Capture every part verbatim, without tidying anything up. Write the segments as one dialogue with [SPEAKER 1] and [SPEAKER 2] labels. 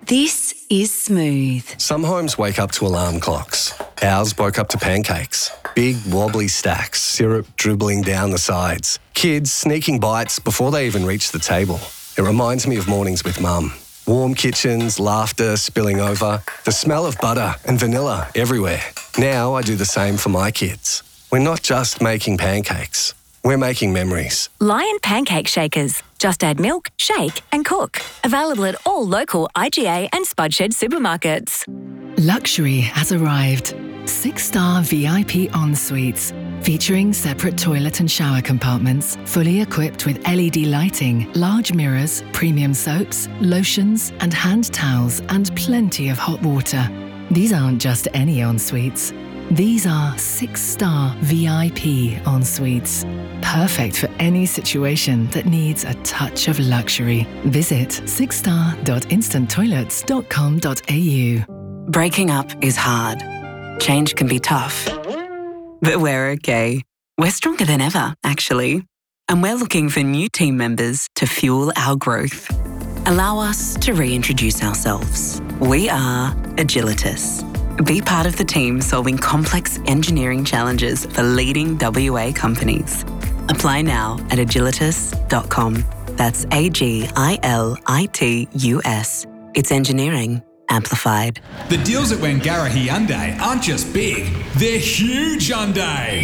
[SPEAKER 1] This is Smooth.
[SPEAKER 2] Some homes wake up to alarm clocks. Ours woke up to pancakes. Big wobbly stacks, syrup dribbling down the sides. Kids sneaking bites before they even reach the table. It reminds me of mornings with Mum. Warm kitchens, laughter spilling over, the smell of butter and vanilla everywhere. Now I do the same for my kids. We're not just making pancakes. We're making memories.
[SPEAKER 3] Lion Pancake Shakers. Just add milk, shake and cook. Available at all local I G A and Spudshed supermarkets.
[SPEAKER 4] Luxury has arrived. Six-star V I P en-suites, featuring separate toilet and shower compartments, fully equipped with L E D lighting, large mirrors, premium soaps, lotions and hand towels, and plenty of hot water. These aren't just any en-suites. These are six-star V I P en-suites. Perfect for any situation that needs a touch of luxury. Visit six star dot instant toilets dot com dot a u.
[SPEAKER 1] Breaking up is hard. Change can be tough. But we're okay. We're stronger than ever, actually. And we're looking for new team members to fuel our growth. Allow us to reintroduce ourselves. We are Agilitas. Be part of the team solving complex engineering challenges for leading W A companies. Apply now at agilitas dot com. That's A G I L I T U S. It's engineering amplified.
[SPEAKER 5] The deals at Wangara Hyundai aren't just big, they're huge Hyundai.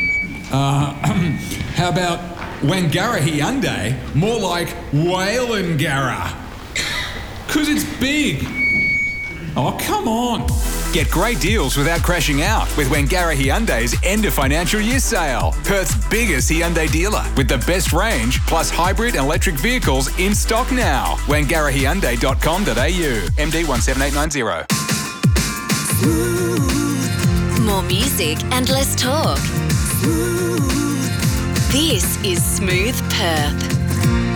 [SPEAKER 5] Uh, how about Wangara Hyundai, more like Whalengara? Because it's big. Oh, come on.
[SPEAKER 6] Get great deals without crashing out with Wangara Hyundai's end of financial year sale. Perth's biggest Hyundai dealer with the best range plus hybrid and electric vehicles in stock now. wangara hyundai dot com dot a u. M D one seven eight nine zero.
[SPEAKER 3] More music and less talk. This is Smooth Perth.